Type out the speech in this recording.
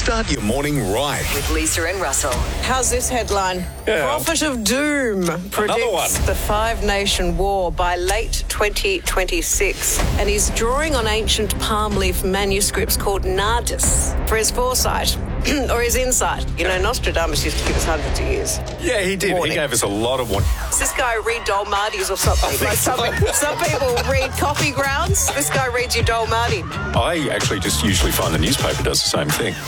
Start your morning right. With Lisa and Russell. How's this headline? Yeah. Prophet of Doom predicts the Five-Nation War by late 2026. And he's drawing on ancient palm leaf manuscripts called Nardis for his foresight or his insight. You know, Nostradamus used to give us hundreds of years. Yeah, he did. Warning. He gave us a lot of warning. Does this guy read Dolmades or something? Like some people read coffee grounds. This guy reads you Dolmades. I actually just usually find the newspaper does the same thing.